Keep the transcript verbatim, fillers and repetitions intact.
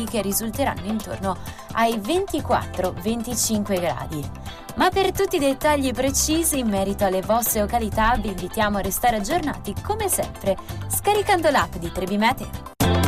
massimi che risulteranno intorno ai ventiquattro venticinque gradi. Ma per tutti i dettagli precisi in merito alle vostre località vi invitiamo a restare aggiornati come sempre scaricando l'app di Trebi Meteo.